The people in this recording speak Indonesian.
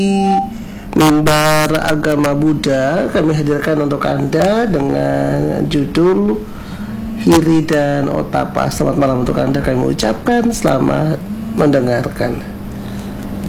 Mimbar Agama Buddha kami hadirkan untuk Anda dengan judul Hiri dan Otapa. Selamat malam untuk Anda, kami ucapkan selamat mendengarkan.